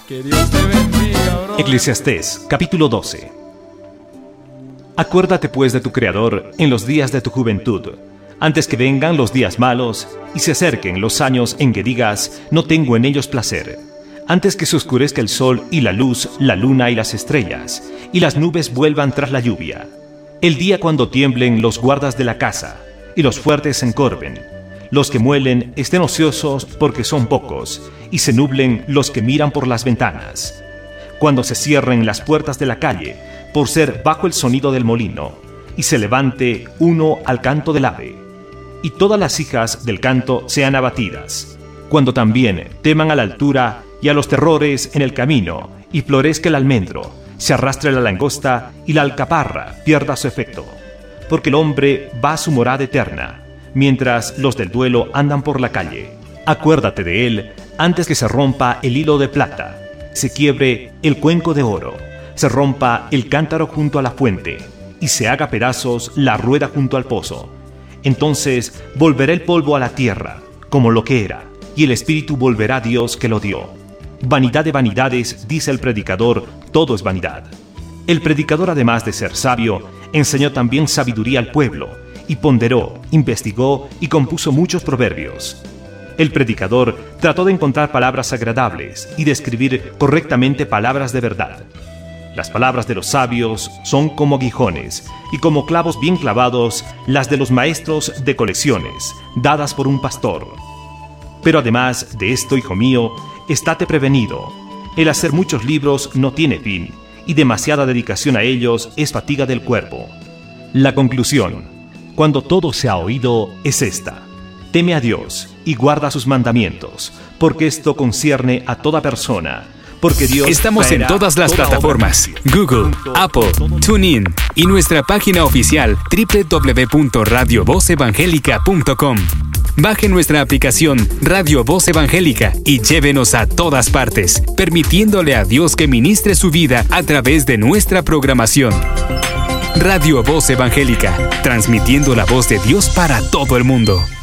Que Dios te bendiga, bro. Eclesiastés, capítulo 12. Acuérdate pues de tu Creador en los días de tu juventud, antes que vengan los días malos y se acerquen los años en que digas, no tengo en ellos placer, antes que se oscurezca el sol y la luz, la luna y las estrellas, y las nubes vuelvan tras la lluvia, el día cuando tiemblen los guardas de la casa, y los fuertes se encorven, los que muelen estén ociosos porque son pocos, y se nublen los que miran por las ventanas. Cuando se cierren las puertas de la calle, por ser bajo el sonido del molino, y se levante uno al canto del ave, y todas las hijas del canto sean abatidas. Cuando también teman a la altura y a los terrores en el camino, y florezca el almendro, se arrastre la langosta y la alcaparra pierda su efecto. Porque el hombre va a su morada eterna, mientras los del duelo andan por la calle. Acuérdate de él antes que se rompa el hilo de plata, se quiebre el cuenco de oro, se rompa el cántaro junto a la fuente, y se haga pedazos la rueda junto al pozo. Entonces volverá el polvo a la tierra, como lo que era, y el espíritu volverá a Dios que lo dio. Vanidad de vanidades, dice el predicador, todo es vanidad. El predicador, además de ser sabio, enseñó también sabiduría al pueblo, y ponderó, investigó y compuso muchos proverbios. El predicador trató de encontrar palabras agradables y de escribir correctamente palabras de verdad. Las palabras de los sabios son como aguijones, y como clavos bien clavados las de los maestros de colecciones, dadas por un pastor. Pero además de esto, hijo mío, estate prevenido. El hacer muchos libros no tiene fin, y demasiada dedicación a ellos es fatiga del cuerpo. La conclusión, cuando todo se ha oído, es esta: teme a Dios y guarda sus mandamientos, porque esto concierne a toda persona. Porque Dios estamos en todas las plataformas: Google, Apple, TuneIn y nuestra página oficial www.radiovozevangelica.com. Baje nuestra aplicación Radio Voz Evangélica y llévenos a todas partes, permitiéndole a Dios que ministre su vida a través de nuestra programación. Radio Voz Evangélica, transmitiendo la voz de Dios para todo el mundo.